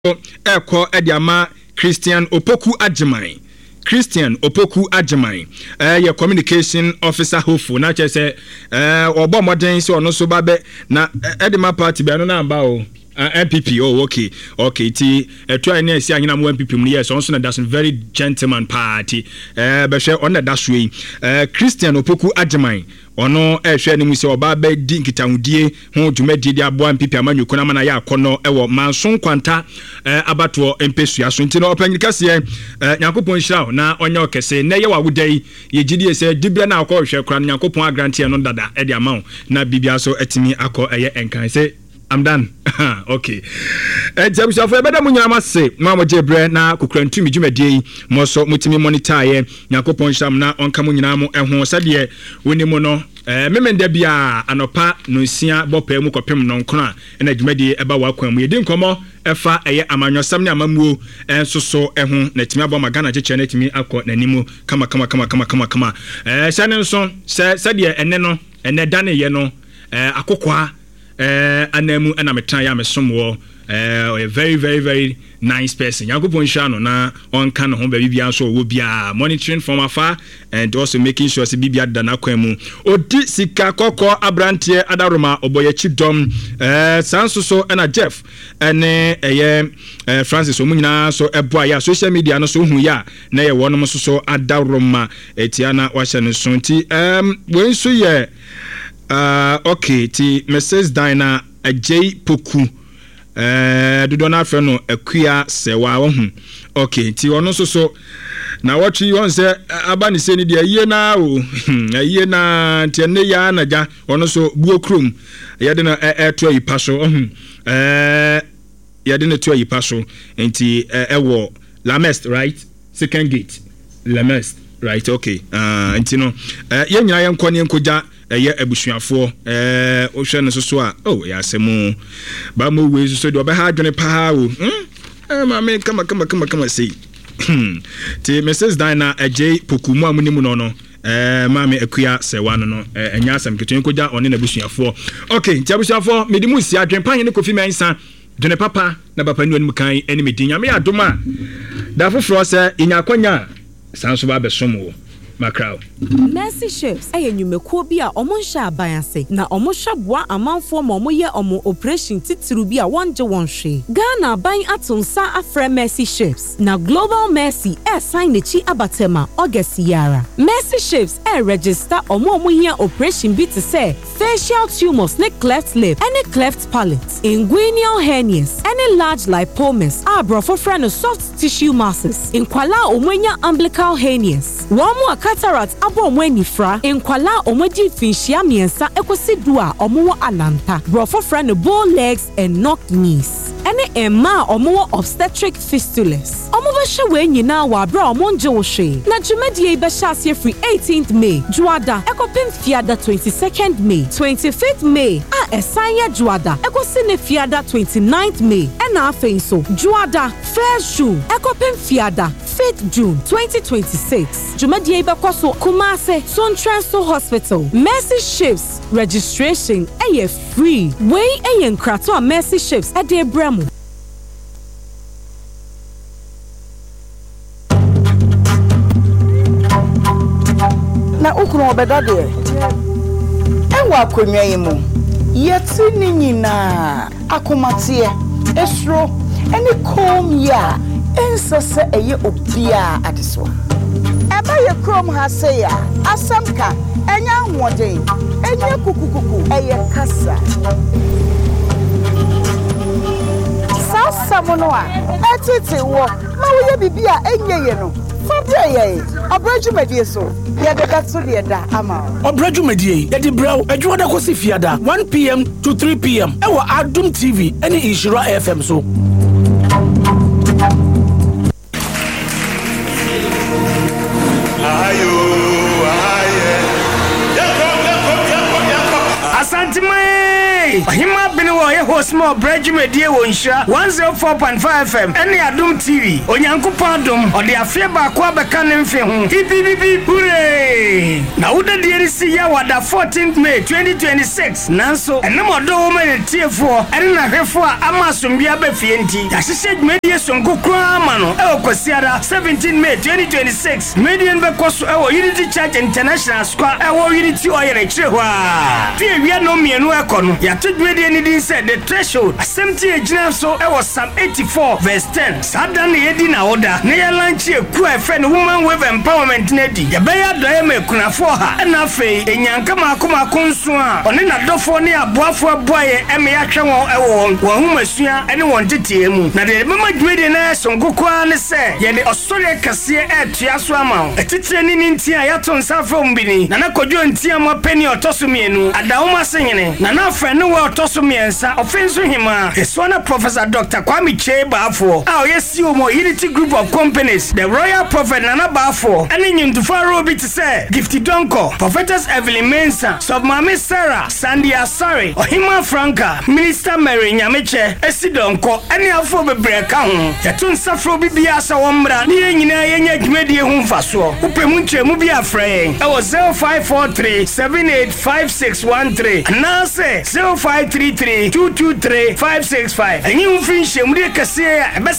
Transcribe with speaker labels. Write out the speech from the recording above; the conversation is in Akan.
Speaker 1: eko ediama Christian Opoku Agyemang your communication officer hopeful na che say obo modern say ono so babe na edema party be no na amba o MPP okay ti try na esi anyina mo MPP mu yes on so na that's a very gentleman party be hwe on na that's way Christian Opoku Agyemang ono ehwe ne mu se oba ba di nkitahudie ho dwumadi di abo MPP amanyuko na mana ya akono ewo manson kwanta abato empesua so ntino opanyika se Nyankopon hira na onya okese na ye wawudai ye gidie se dibra na akọ hwe kra Nyankopon agrante no dada e di amawo na bibia so etimi akọ eye enkan se I'm done. Okay. Jabusha for better munya mase mama jebre na kokrantu mi dwumadi mo so mutimi monitor ye Nyankopon hira na onka mu nyina mo eho sade woni mo no memenda bia anopa no nsia bopa mu kopem no nkona na dwumadi eba wakwan mu yedi nkomo efa eye amanyosam ne amamuo ensoso eho na timi abo magana cheche na timi akọ nanimu kama sane nso sade ene no ene dane ye no akokwa anemu ana metan ya mesomwo a very very very nice person Yakobon Shano na on kan ho ba bibia so wo bia monitoring from afar and also making sure se bibia dana kwanu odi sika kokko abrantie adaroma oboyachi dom sanso so na Jeff ene Francis omunyina so eboa ya social media no so hu ya na ye wonom so adaroma etiana wahye no so nti when so ye okay ti Mrs. Dina J Poku dodona afre no akua sewa wo hu okay ti ono so na watchi won say abani se ni dia yie na o yie na ti ne ya na ja ono so buo krom ye de na to yi paso ye de na to yi paso enti ewo Lamest right second gate Lamest right okay enti no ye nyina ye nkoni enkoja eye abusuafo ohwe no so a ya semu ba mo we so do be ha adwene pa o mama kama say ti Mrs. Dina J Poku mu amuni no mama akua sewa no enya asem ketun koja one na abusuafo okay ti abusuafo medimu si adwen pan ne Kofi Mensa dwene papa na papa ni onum kan eni medinya me adoma da foforo se inyakonya sanso ba besomo Macau.
Speaker 2: Mercy Chefs aye nyumekuo bi a omo nhya abayase na omo hwaboa amanfo ma omo ye omo operation titiru bi a wonje wonhwe Ghana ban atonsa afre Mercy Chefs na Global Mercy sign nechi abatema August yara Mercy Chefs register omo hia operation bi to say facial tumors ne cleft lip any cleft palate inguinal hernias any large lipomas abrofo friend soft tissue masses inkwala omwenya umbilical hernias womo cataract abo omweni fra enkwala omoji finhia miensa ekosidu a omo alanta brofo friend bow legs and knocked knees ene emma omo obstetric fistulas omo be hwe we nyina wa bra omo nje wo hwe na dwumadie be hya ase free 18th May juada ekopim fiada 22nd May 25th May esanya juada ekosine fiada 29th May ena afenso juada 1st June ekopim fiada 5th June 2026 dwumadie be kwaso Kumase Sontranso Hospital Mercy Chefs registration free wey nkrato a Mercy Chefs ade bramo
Speaker 3: na ukuru obeda de enwa akonwa yimu yeti ni nyina akomatie esro eni kom ya ensese eye obia adeso eba ye krom ha se ya asamka enya hwoden enya kukukuku eye kasa sasa mono a etete wo ma wo ye bibia enye ye no fabia ye obrajumedie so ye de gatso de da ama
Speaker 4: obrajumedie ye di braw adwoda kosi fiada 1 p.m. to 3 p.m. ewa Adum TV eni Inshira FM so
Speaker 5: Asante mwe Afei, Ohima Biniwo ye host mo Bredjumedie wo Nhyira 104.5 FM ene Adum TV. Onyankopon adom ode afie ba ko abeka ne mfe ho. Bibibibi hooray. Na uda die si ya wada 14th May 2026. Nanso ene modo wo me tiefo ene na hwefo a amasombia ba fie nti. Ya hyehyɛ dwumedie sonko kra ma no e okosiara 17 May 2026. Median be koso e wo Unity Church International Square e wo Unity oyere kire ho a. Fie wi no mienu e ko no. Ya to dwumedie ni din said the threshold assemty ejina so e was Psalm 84 verse 10. Sada na yedi na oda na ya lanchi eku e fe no woman wave empowerment na di. Ya be ya do e mekunafo ha na fe enyanka makoma konso a one na dofo ne aboafo aboaye e me ya hwe won e won humasua ene won tetie mu. Na de mama dwumedie na sonkokwa ne se ye de osore kase e tua so ama. Etitire ni ntia ya to nsafo mbini na kodwo ntia mo peni otoso mienu adawoma senyene na na fe ne wo otoso miensa ofenso hima esona Professor Dr. Kwame Chebafo a oyesi omo Unity Group of Companies the Royal Prophet Nana Bafo ene nyimtufa robi ti se Gifty Donko Prophetess Evelyn Mensa Submami Sarah Sandy Asare Ohima Franca Minister Mary Nyameche Esidonko ene afo bebre ka ho yeto nsafro bibia sa womra ne nyina yenya dwumedie ho mfaso upemu nchemu bi afre e wo 0543785613 na se 0533223565 enyi mfin shemudi kase e